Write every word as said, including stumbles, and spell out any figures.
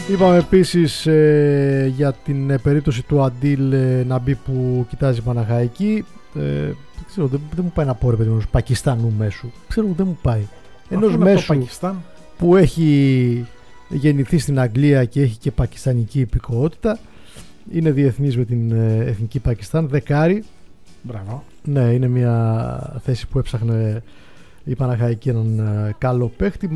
Είπαμε επίσης ε, για την ε, περίπτωση του Αντίλ ε, Ναμπί που κοιτάζει Παναχαϊκή. Ε, δεν ξέρω, δεν, δεν μου πάει να πω ρε παιδί μου, Πακιστάνου μέσου. Ξέρω, δεν μου πάει. Ενός μέσου που έχει γεννηθεί στην Αγγλία και έχει και πακιστανική υπηκοότητα. Είναι διεθνής με την ε, εθνική Πακιστάν. Δεκάρι. Μπράβο. Ναι, είναι μια θέση που έψαχνε η Παναχαϊκή έναν ε, καλό παίχτη.